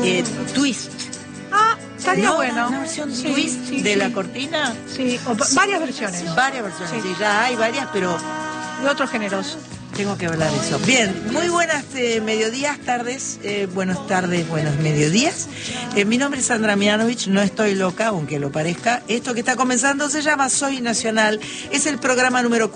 Twist. Ah, estaría ¿No? bueno. Una versión twist de la cortina. Sí, varias versiones. Varias versiones, Sí. sí, ya hay varias, pero De otros géneros. tengo que hablar de eso. Bien, muy buenas mediodías, tardes, buenas tardes, buenos mediodías. Mi nombre es Sandra Mianovich, no estoy loca, aunque lo parezca. Esto que está comenzando se llama Soy Nacional. Es el programa número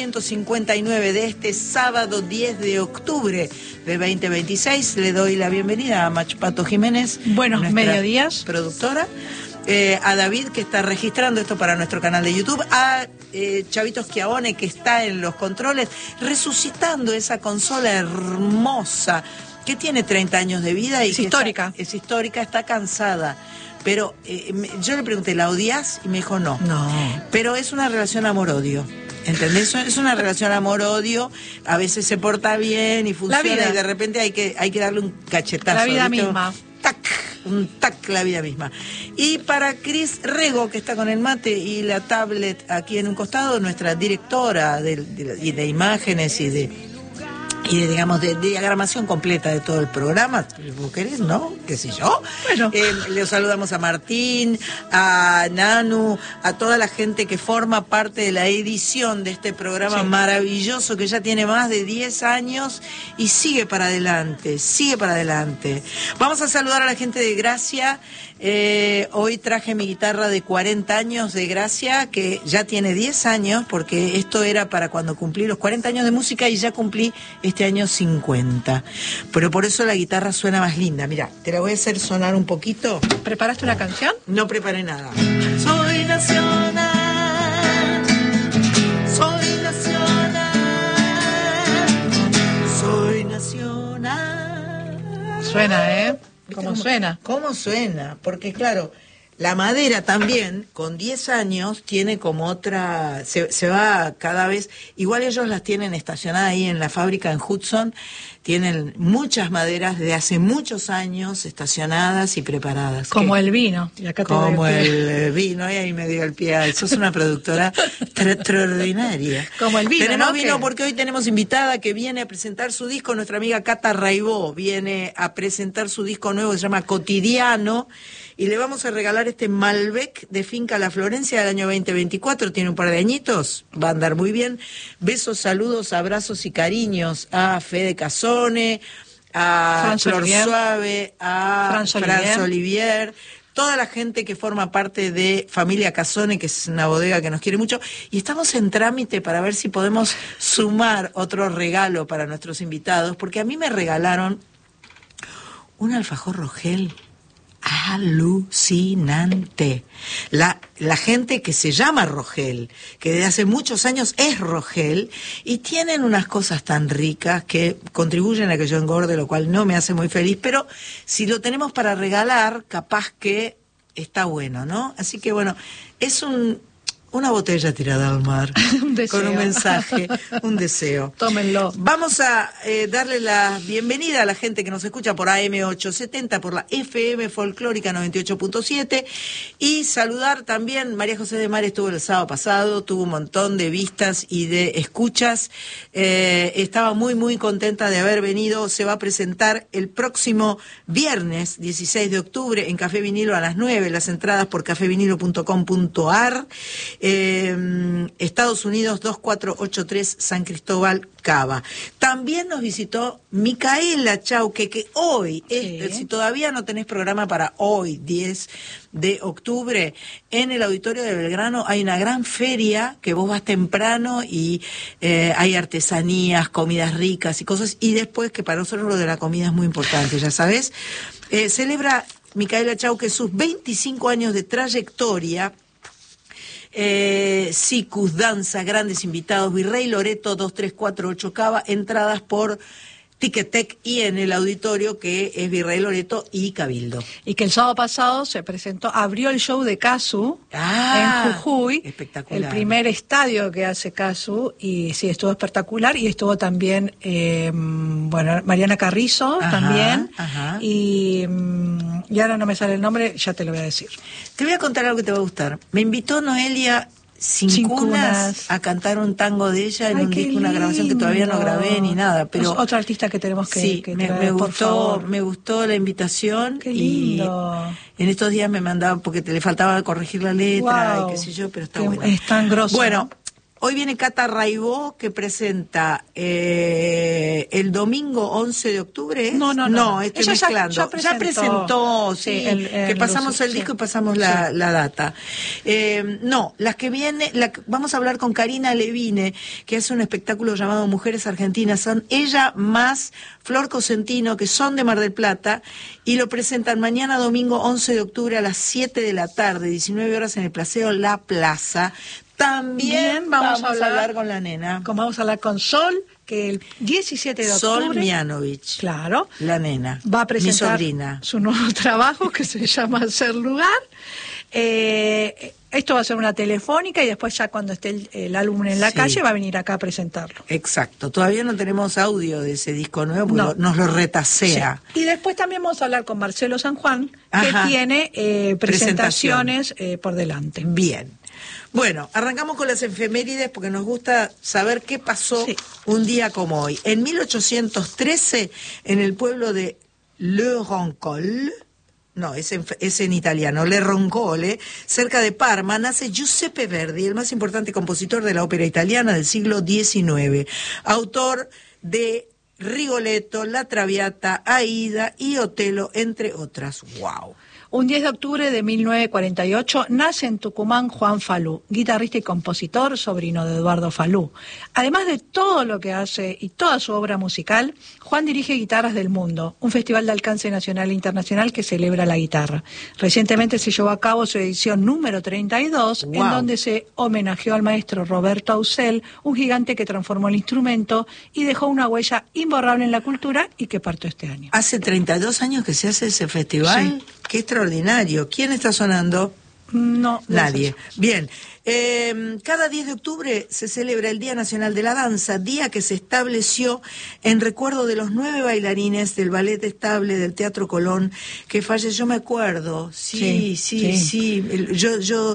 459 de este sábado 10 de octubre de 2026. Le doy la bienvenida a Machupato Jiménez. Buenos nuestra mediodías. Productora. A David, que está registrando esto para nuestro canal de YouTube, a Chavito Schiavone, que está en los controles, resucitando esa consola hermosa, que tiene 30 años de vida y Es histórica. Es histórica, está cansada. Pero yo le pregunté, ¿la odias? Y me dijo no. No. Pero es una relación amor-odio. ¿Entendés? Es una relación amor-odio, a veces se porta bien y funciona vida. y de repente hay que darle un cachetazo. La vida ¿viste? misma. ¡Tac! Un tac, la vida misma. Y para Cris Rego, que está con el mate y la tablet aquí en un costado, nuestra directora de imágenes y de digamos, de diagramación completa de todo el programa. ¿Vos querés, no? ¿Qué sé yo? Bueno. Le saludamos a Martín, a Nanu, a toda la gente que forma parte de la edición de este programa maravilloso que ya tiene más de 10 años y sigue para adelante, sigue para adelante. Vamos a saludar a la gente de Gracia. Hoy traje mi guitarra de 40 años de Gracia, que ya tiene 10 años, porque esto era para cuando cumplí los 40 años de música y ya cumplí este año 50. Pero por eso la guitarra suena más linda. Mira, te la voy a hacer sonar un poquito. ¿Preparaste una canción? No preparé nada. Soy nacional, soy nacional, soy nacional. Suena, ¿eh? ¿Cómo ¿Viste suena? ¿Cómo suena? Porque claro, la madera también, con 10 años, tiene como otra, se va cada vez, igual ellos las tienen estacionadas ahí en la fábrica en Hudson, tienen muchas maderas de hace muchos años estacionadas y preparadas. Como ¿Qué? el vino. Y acá te doy Como el pie. el vino, y ahí me dio el pie. Sos una productora extraordinaria. Como el vino, Tenemos ¿no? vino ¿Qué? porque hoy tenemos invitada que viene a presentar su disco, nuestra amiga Cata Raibó viene a presentar su disco nuevo, se llama Cotidiano, y le vamos a regalar este Malbec de Finca La Florencia del año 2024, tiene un par de añitos, va a andar muy bien. Besos, saludos, abrazos y cariños a Fede Casone, a Franz Flor Olivier. Suave, a Franz Olivier, toda la gente que forma parte de Familia Casone, que es una bodega que nos quiere mucho, y estamos en trámite para ver si podemos sumar otro regalo para nuestros invitados, porque a mí me regalaron un alfajor Rogel alucinante. La gente que se llama Rogel, que desde hace muchos años es Rogel, y tienen unas cosas tan ricas que contribuyen a que yo engorde, lo cual no me hace muy feliz, pero si lo tenemos para regalar, capaz que está bueno, ¿no? Así que bueno, es una botella tirada al mar, Un deseo. con un mensaje, un deseo. Tómenlo. Vamos a darle la bienvenida a la gente que nos escucha por AM870, por la FM Folclórica 98.7, y saludar también, María José de Mar estuvo el sábado pasado, tuvo un montón de vistas y de escuchas, estaba muy muy contenta de haber venido, se va a presentar el próximo viernes 16 de octubre en Café Vinilo a las 9, las entradas por cafevinilo.com.ar. Estados Unidos 2483 San Cristóbal Cava. También nos visitó Micaela Chauque, que hoy, si todavía no tenés programa para hoy, 10 de octubre, en el Auditorio de Belgrano hay una gran feria que vos vas temprano y hay artesanías, comidas ricas y cosas, y después, que para nosotros lo de la comida es muy importante, ya sabés, celebra Micaela Chauque sus 25 años de trayectoria. Sicus, danza, grandes invitados, Virrey Loreto 2348 Cava, entradas por Ticketek y en el auditorio que es Virrey Loreto y Cabildo. Y que el sábado pasado se presentó, abrió el show de Casu en Jujuy. Espectacular. El primer estadio que hace Casu, y sí, estuvo espectacular. Y estuvo también, Mariana Carrizo también. Ajá. Y ahora no me sale el nombre, ya te lo voy a decir. Te voy a contar algo que te va a gustar. Me invitó Noelia Sin Cunas a cantar un tango de ella en un disco, una grabación que todavía no grabé ni nada, pero es otra artista que tenemos que, sí, que me traer, por favor. me gustó la invitación. Qué lindo. Y en estos días me mandaban porque le faltaba corregir la letra y qué sé yo, pero está bueno. Es tan grosso. Bueno, hoy viene Cata Raibó, que presenta el domingo 11 de octubre. No, estoy ella mezclando. Ya presentó, sí, que pasamos el disco y pasamos la data. No, las que viene, vamos a hablar con Karina Levine, que hace un espectáculo llamado Mujeres Argentinas. Son ella más Flor Cosentino, que son de Mar del Plata, y lo presentan mañana domingo 11 de octubre a las 7 de la tarde, 19 horas en el Paseo La Plaza. También vamos a hablar con la nena. Vamos a hablar con Sol, que el 17 de octubre... Sol Mianovich. Claro. La nena. Va a presentar mi sobrina. Su nuevo trabajo, que se llama Hacer Lugar. Esto va a ser una telefónica y después ya cuando esté el álbum en la calle va a venir acá a presentarlo. Exacto. Todavía no tenemos audio de ese disco nuevo porque nos lo retasea. Sí. Y después también vamos a hablar con Marcelo San Juan, que tiene presentaciones por delante. Bien. Bueno, arrancamos con las efemérides porque nos gusta saber qué pasó un día como hoy. En 1813, en el pueblo de Le Roncole, no, es en italiano, Le Roncole, cerca de Parma, nace Giuseppe Verdi, el más importante compositor de la ópera italiana del siglo XIX, autor de Rigoletto, La Traviata, Aida y Otelo, entre otras. ¡Wow! Un 10 de octubre de 1948 nace en Tucumán Juan Falú, guitarrista y compositor, sobrino de Eduardo Falú. Además de todo lo que hace y toda su obra musical, Juan dirige Guitarras del Mundo, un festival de alcance nacional e internacional que celebra la guitarra. Recientemente se llevó a cabo su edición número 32, en donde se homenajeó al maestro Roberto Ausel, un gigante que transformó el instrumento y dejó una huella imborrable en la cultura y que partió este año. ¿Hace 32 años que se hace ese festival? Sí. ¡Qué extraordinario! ¿Quién está sonando? No. Nadie. Bien. Cada 10 de octubre se celebra el Día Nacional de la Danza, día que se estableció en recuerdo de los 9 bailarines del Ballet Estable del Teatro Colón, que falleció, yo me acuerdo. Sí. Yo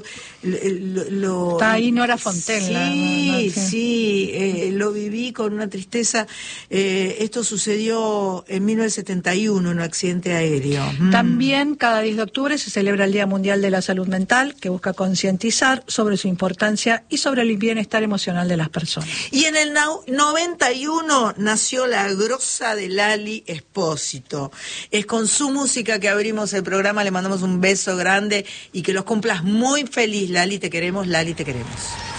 está ahí Nora Fontaine. Lo viví con una tristeza. Esto sucedió en 1971, en un accidente aéreo. También cada 10 de octubre se celebra el Día Mundial de la Salud Mental, que busca concientizar sobre su importancia y sobre el bienestar emocional de las personas. Y en el 91 nació la grosa de Lali Espósito. Es con su música que abrimos el programa, le mandamos un beso grande y que los cumplas muy feliz, Lali, te queremos, Lali, te queremos.